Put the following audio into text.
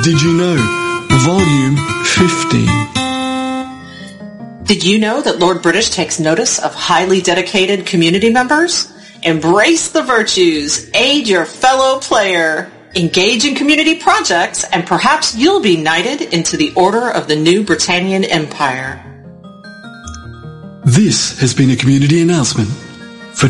Did you know? Volume 50. Did you know that Lord British takes notice of highly dedicated community members? Embrace the virtues, aid your fellow player, engage in community projects, and perhaps you'll be knighted into the Order of the New Britannian Empire. This has been a community announcement